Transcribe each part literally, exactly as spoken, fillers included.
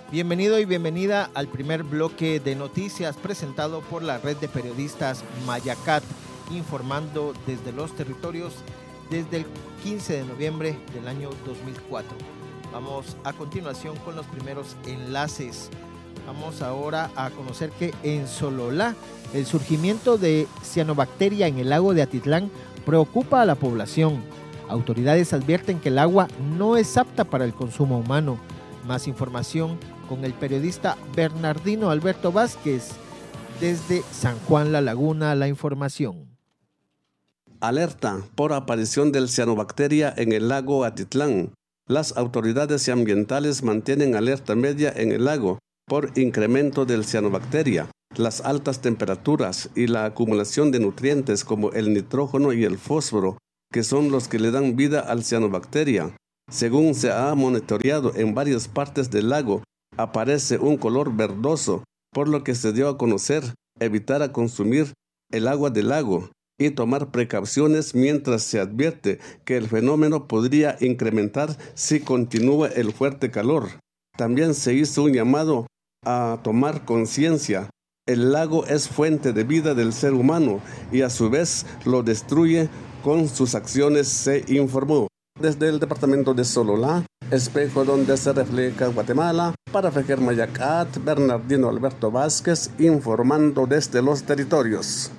Bienvenido y bienvenida al primer bloque de noticias presentado por la red de periodistas Mayacat, informando desde los territorios desde el quince de noviembre del año dos mil cuatro. Vamos a continuación con los primeros enlaces. Vamos ahora a conocer que en Sololá el surgimiento de cianobacteria en el lago de Atitlán preocupa a la población. Autoridades advierten que el agua no es apta para el consumo humano. Más información con el periodista Bernardino Alberto Vázquez desde San Juan La Laguna. La información. Alerta por aparición del cianobacteria en el lago Atitlán. Las autoridades ambientales mantienen alerta media en el lago por incremento del cianobacteria. Las altas temperaturas y la acumulación de nutrientes como el nitrógeno y el fósforo, que son los que le dan vida al cianobacteria. Según se ha monitoreado en varias partes del lago, aparece un color verdoso, por lo que se dio a conocer evitar a consumir el agua del lago y tomar precauciones mientras se advierte que el fenómeno podría incrementar si continúa el fuerte calor. También se hizo un llamado a tomar conciencia. El lago es fuente de vida del ser humano y a su vez lo destruye con sus acciones, se informó. Desde el departamento de Sololá, espejo donde se refleja Guatemala, para Fejer Mayacat, Bernardino Alberto Vázquez, informando desde los territorios.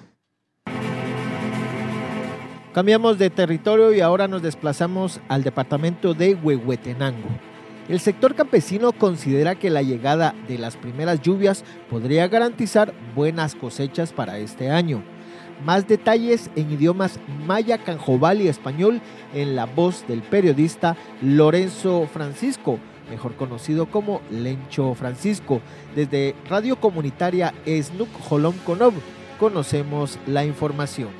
Cambiamos de territorio y ahora nos desplazamos al departamento de Huehuetenango. El sector campesino considera que la llegada de las primeras lluvias podría garantizar buenas cosechas para este año. Más detalles en idiomas maya, canjobal y español en la voz del periodista Lorenzo Francisco, mejor conocido como Lencho Francisco. Desde Radio Comunitaria Esnuk Jolom Konob conocemos la información.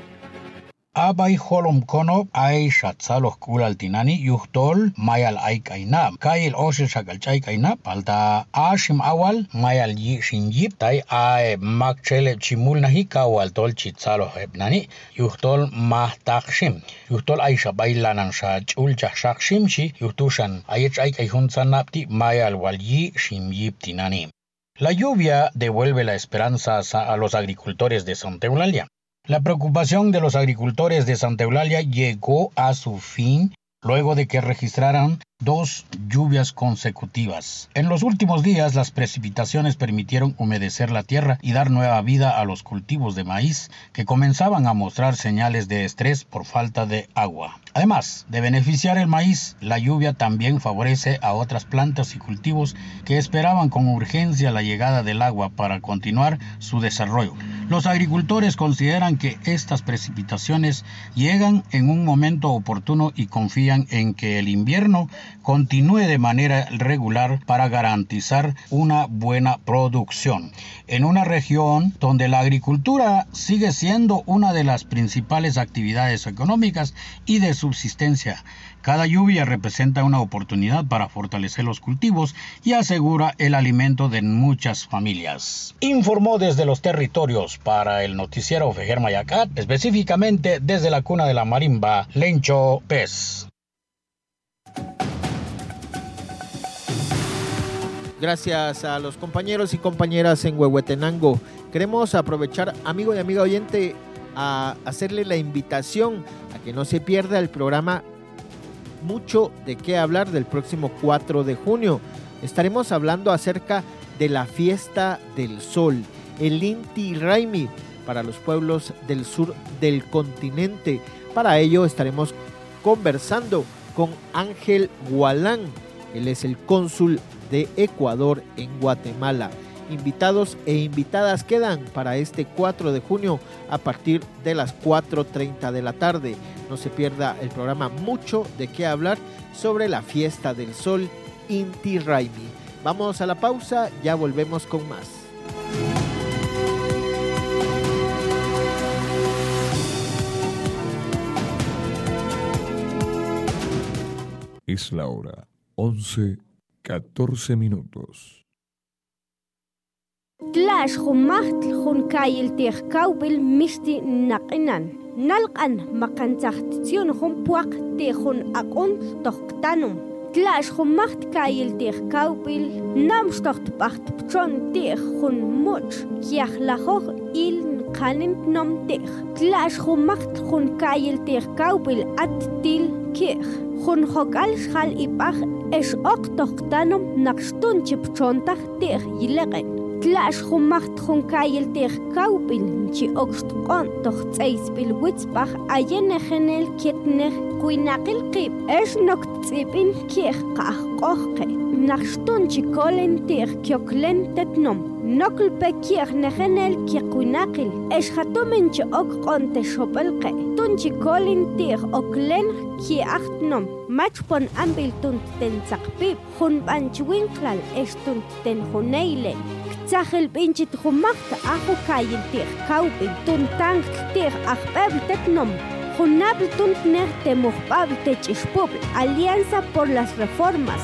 Abay holom kono ay shatsalos kulal tinani yuhtol mayal ay kaina kail oshil shakal chay kaina palta ashim awal mayal yi shinjip tay ay makchele chimul nahi kawal tol chitsalo hebnani yuhtol mahtaqshim yuhtol ay shabaylanan shachul chashakshim shi yuhtushan ayech ay kayhun sanapti mayal wal yi shimjip tinani. La lluvia devuelve la esperanza a los agricultores de Santa Eulalia. La preocupación de los agricultores de Santa Eulalia llegó a su fin luego de que registraran dos lluvias consecutivas. En los últimos días, las precipitaciones permitieron humedecer la tierra y dar nueva vida a los cultivos de maíz que comenzaban a mostrar señales de estrés por falta de agua. Además de beneficiar el maíz, la lluvia también favorece a otras plantas y cultivos que esperaban con urgencia la llegada del agua para continuar su desarrollo. Los agricultores consideran que estas precipitaciones llegan en un momento oportuno y confían en que el invierno continúe de manera regular para garantizar una buena producción. En una región donde la agricultura sigue siendo una de las principales actividades económicas y de subsistencia, cada lluvia representa una oportunidad para fortalecer los cultivos y asegura el alimento de muchas familias. Informó desde los territorios para el noticiero Fejer Mayacat, específicamente desde la cuna de la marimba, Lencho Pez. Gracias a los compañeros y compañeras en Huehuetenango. Queremos aprovechar, amigo y amiga oyente, a hacerle la invitación a que no se pierda el programa Mucho de qué hablar del próximo cuatro de junio. Estaremos hablando acerca de la fiesta del sol, el Inti Raymi, para los pueblos del sur del continente. Para ello estaremos conversando con Ángel Gualán. Él es el cónsul de Ecuador en Guatemala. Invitados e invitadas quedan para este cuatro de junio a partir de las cuatro treinta de la tarde. No se pierda el programa Mucho de qué hablar sobre la fiesta del sol Inti Raymi. Vamos a la pausa, ya volvemos con más. Es la hora once, catorce minutos. Tlash humaht hunkayil tehkawbil misti naqinan. Nalqan makantzahtizion humpuak tehun akon tohtanum. Tlash humacht kayil tich kaupil, namstocht bacht pchon tich hun much, kiach lahoch il kanint nom tich. Tlash humacht hun kayil tich kaupil at til kich. Hun hokal schal ipach es oktochtanom nakstun chipchontach tich yilegen. Tlash humacht hun kayil tich kaupil, chi okstqon toch tseisbil witzbach ayenegenel kitnech kuinakil qib. Es noktzibin kich kach qochke. Nakstun chikolen tich kyoklen tetnom. Nokl pekich negenel kikuinakil. Es hatumen chi okqonte shopelke. Tun chikolin tich oklen ki achtnom. Machpon ambil tunt ten zakpib. Hun banchwinklal es tunt ten huneilen. Zachel binchit humacht ahu kayil tich kaupin. Tun tank tich achbeb tetnom. Junabl tunt nerte muhbab tech ispub. Alianza por las Reformas.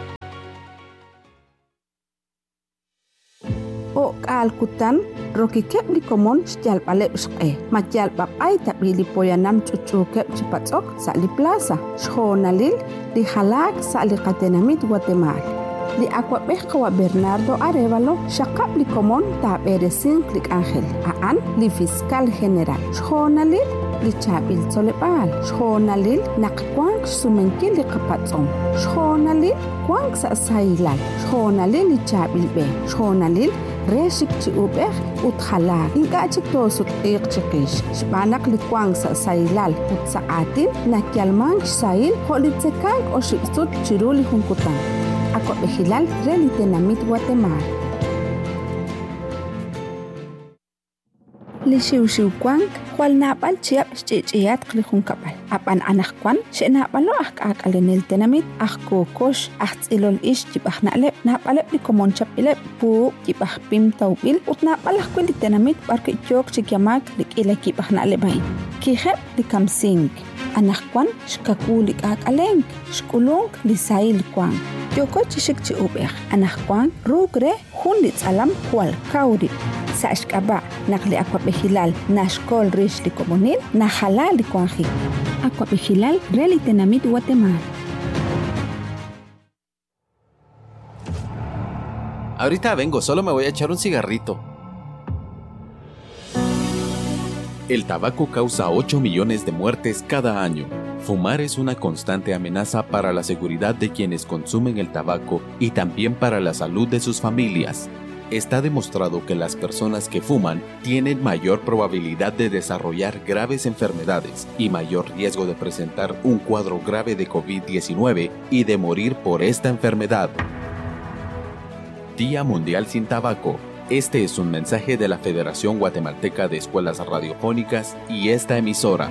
O kaalkutan roki kepli komon sjal palep shqe majal babay tabili poyanam chuchu kep chipatsok sa li plaza shonalil li halak sa li qatenamit Guatemala li aquapejqa Bernardo Arevalo shaqab li komon tabere sinclic Ángel aan li fiscal general shonalil li chabil solepal shonalil naqquanq sumenkil li qapatsom shonalil quanq sa sailal shonalil li chabil be shonalil reshik chi ubeh uthala inga chi tosut iq chiqish shbanak li kwang sa sailal ut saatin nakyalman sail holitsekang o shibsut chiruli hunkutan ako behilal relitenamit Guatemala li shiw shiw kwang kwal napal chiap chichiyat qlihun kapal apan anak kwan she napalo ak ak alenel tenamit ak kokosh ak ilol ish jibah nalep napalep li komon chapilep pu jibah pim tawbil ut napalak kwel tenamit barke jok chikyamak lik ila jibah nalebain kihep li kamsing anak kwan shkakulik ak aleng shkulung li sail kwang joko chishik chi ubeh anak kwan rugre hunlit alam kwal kauri sa ashkaba nakli akwa behilal nashkol rish li komonil na halal li kwanjik akwa behilal reli tenamit Guatemala. Ahorita vengo, solo me voy a echar un cigarrito. El tabaco causa ocho millones de muertes cada año. Fumar es una constante amenaza para la seguridad de quienes consumen el tabaco y también para la salud de sus familias. Está demostrado que las personas que fuman tienen mayor probabilidad de desarrollar graves enfermedades y mayor riesgo de presentar un cuadro grave de COVID diecinueve y de morir por esta enfermedad. Día Mundial sin Tabaco. Este es un mensaje de la Federación Guatemalteca de Escuelas Radiofónicas y esta emisora.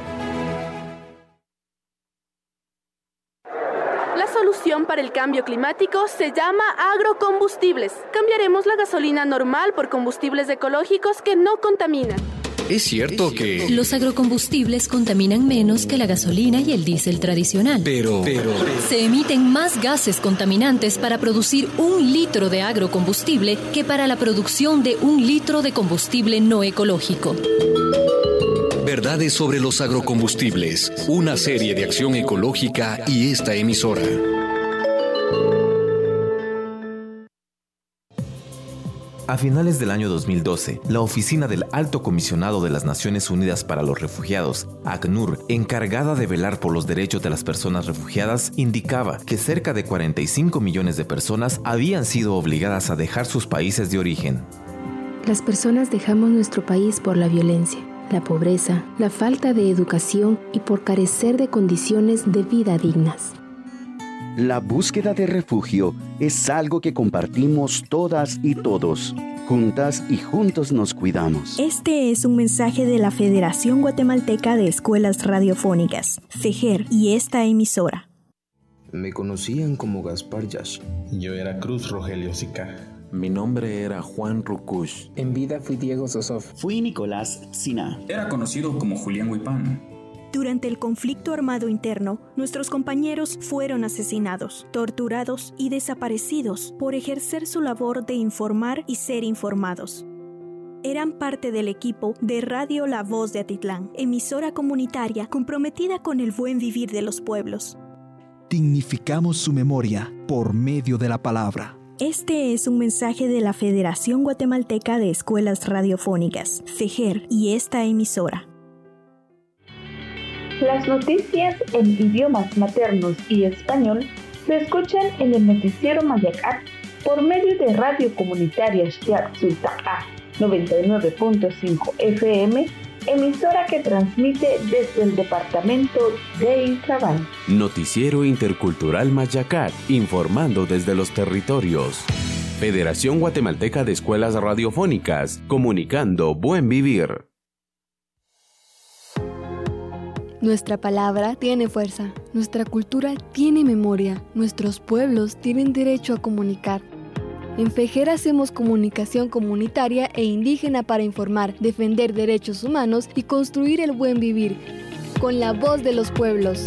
La solución para el cambio climático se llama agrocombustibles. Cambiaremos la gasolina normal por combustibles ecológicos que no contaminan. Es cierto que los agrocombustibles contaminan menos que la gasolina y el diésel tradicional. Pero, pero... se emiten más gases contaminantes para producir un litro de agrocombustible que para la producción de un litro de combustible no ecológico. Verdades sobre los agrocombustibles, una serie de acción ecológica y esta emisora. A finales del año dos mil doce, la Oficina del Alto Comisionado de las Naciones Unidas para los Refugiados, ACNUR, encargada de velar por los derechos de las personas refugiadas, indicaba que cerca de cuarenta y cinco millones de personas habían sido obligadas a dejar sus países de origen. Las personas dejamos nuestro país por la violencia, la pobreza, la falta de educación y por carecer de condiciones de vida dignas. La búsqueda de refugio es algo que compartimos todas y todos. Juntas y juntos nos cuidamos. Este es un mensaje de la Federación Guatemalteca de Escuelas Radiofónicas, FEGER, y esta emisora. Me conocían como Gaspar Yash. Yo era Cruz Rogelio Sica. Mi nombre era Juan Rukush. En vida fui Diego Sosof. Fui Nicolás Sina. Era conocido como Julián Huipán. Durante el conflicto armado interno, nuestros compañeros fueron asesinados, torturados y desaparecidos por ejercer su labor de informar y ser informados. Eran parte del equipo de Radio La Voz de Atitlán, emisora comunitaria comprometida con el buen vivir de los pueblos. dignificamos su memoria por medio de la palabra. Este es un mensaje de la Federación Guatemalteca de Escuelas Radiofónicas, FEGER, y esta emisora. Las noticias en idiomas maternos y español se escuchan en el noticiero Mayacat por medio de Radio Comunitaria Xtiap Sulta'a noventa y nueve punto cinco F M, emisora que transmite desde el departamento de Izabal. Noticiero Intercultural Mayacat, informando desde los territorios. Federación Guatemalteca de Escuelas Radiofónicas, comunicando buen vivir. Nuestra palabra tiene fuerza, nuestra cultura tiene memoria, nuestros pueblos tienen derecho a comunicar. En FEGER hacemos comunicación comunitaria e indígena para informar, defender derechos humanos y construir el buen vivir, con la voz de los pueblos.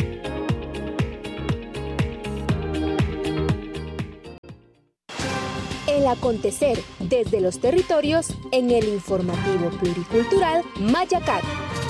El acontecer desde los territorios en el informativo pluricultural Mayacat.